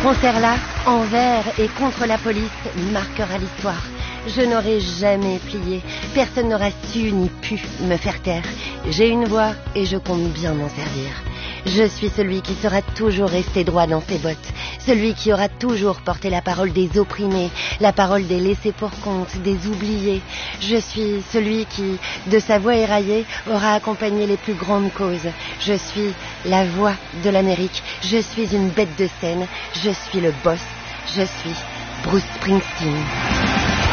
concert là, envers et contre la police, marquera l'histoire. Je n'aurai jamais plié. Personne n'aura su ni pu me faire taire. J'ai une voix et je compte bien m'en servir. Je suis celui qui sera toujours resté droit dans ses bottes. Celui qui aura toujours porté la parole des opprimés, la parole des laissés pour compte, des oubliés. Je suis celui qui, de sa voix éraillée, aura accompagné les plus grandes causes. Je suis la voix de l'Amérique. Je suis une bête de scène. Je suis le boss. Je suis Bruce Springsteen.